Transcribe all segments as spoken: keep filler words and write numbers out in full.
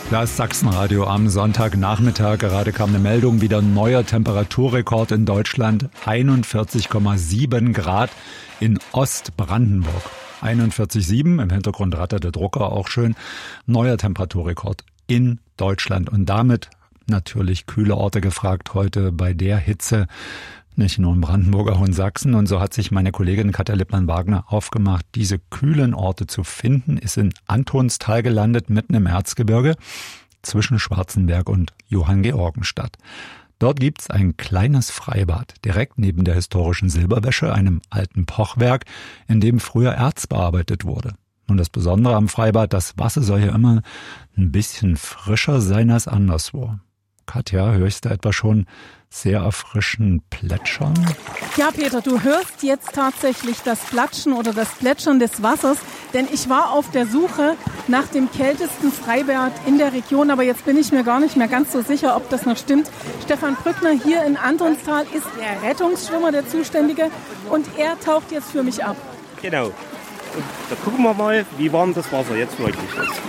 Da ist Sachsenradio am Sonntagnachmittag. Gerade kam eine Meldung, wieder ein neuer Temperaturrekord in Deutschland. einundvierzig Komma sieben Grad in Ostbrandenburg. einundvierzig Komma sieben, im Hintergrund rattert der Drucker auch schön. Neuer Temperaturrekord in Deutschland. Und damit natürlich kühle Orte gefragt heute bei der Hitze. Nicht nur in Brandenburg, auch in Sachsen. Und so hat sich meine Kollegin Katja Lippmann-Wagner aufgemacht, diese kühlen Orte zu finden, ist in Antonstal gelandet, mitten im Erzgebirge, zwischen Schwarzenberg und Johanngeorgenstadt. Dort gibt's ein kleines Freibad, direkt neben der historischen Silberwäsche, einem alten Pochwerk, in dem früher Erz bearbeitet wurde. Und das Besondere am Freibad, das Wasser soll ja immer ein bisschen frischer sein als anderswo. Katja, hörst du etwa schon sehr erfrischend plätschern? Ja, Peter, du hörst jetzt tatsächlich das Platschen oder das Plätschern des Wassers, denn ich war auf der Suche nach dem kältesten Freibad in der Region, aber jetzt bin ich mir gar nicht mehr ganz so sicher, ob das noch stimmt. Stefan Brückner hier in Antonstal ist der Rettungsschwimmer, der Zuständige, und er taucht jetzt für mich ab. Genau. Und da gucken wir mal, wie warm das Wasser jetzt wirklich ist.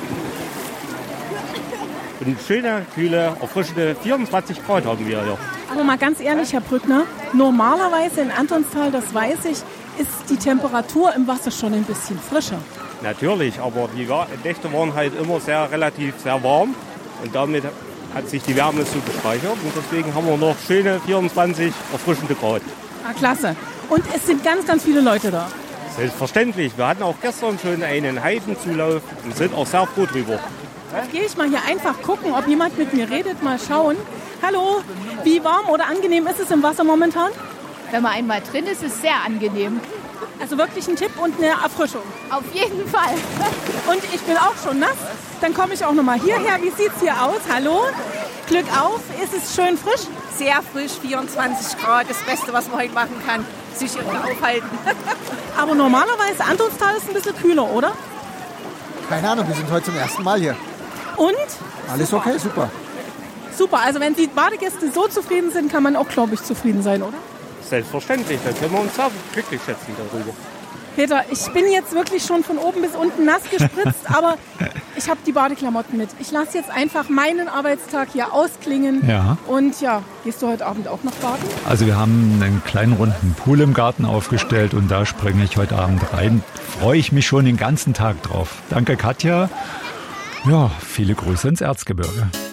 Und schöne, kühle, erfrischende vierundzwanzig Grad haben wir hier. Aber mal ganz ehrlich, Herr Brückner, normalerweise in Antonstal, das weiß ich, ist die Temperatur im Wasser schon ein bisschen frischer. Natürlich, aber die Nächte waren halt immer sehr relativ sehr warm und damit hat sich die Wärme so gespeichert und deswegen haben wir noch schöne vierundzwanzig erfrischende Grad. Ah, klasse. Und es sind ganz, ganz viele Leute da. Selbstverständlich. Wir hatten auch gestern schon einen Heidenzulauf und sind auch sehr froh drüber. Jetzt gehe ich mal hier einfach gucken, ob jemand mit mir redet, mal schauen. Hallo, wie warm oder angenehm ist es im Wasser momentan? Wenn man einmal drin ist, ist es sehr angenehm. Also wirklich ein Tipp und eine Erfrischung. Auf jeden Fall. Und ich bin auch schon nass. Dann komme ich auch noch mal hierher. Wie sieht es hier aus? Hallo? Glück auf. Ist es schön frisch? Sehr frisch, vierundzwanzig Grad. Das Beste, was man heute machen kann. Sich hier aufhalten. Aber normalerweise, Antonstal ist ein bisschen kühler, oder? Keine Ahnung, wir sind heute zum ersten Mal hier. Und? Alles okay, super. Super, also wenn die Badegäste so zufrieden sind, kann man auch, glaube ich, zufrieden sein, oder? Selbstverständlich, dann können wir uns auch glücklich schätzen darüber. Peter, ich bin jetzt wirklich schon von oben bis unten nass gespritzt, aber ich habe die Badeklamotten mit. Ich lasse jetzt einfach meinen Arbeitstag hier ausklingen. Ja. Und ja, gehst du heute Abend auch noch baden? Also wir haben einen kleinen runden Pool im Garten aufgestellt und da springe ich heute Abend rein. Freue ich mich schon den ganzen Tag drauf. Danke, Katja. Ja, viele Grüße ins Erzgebirge.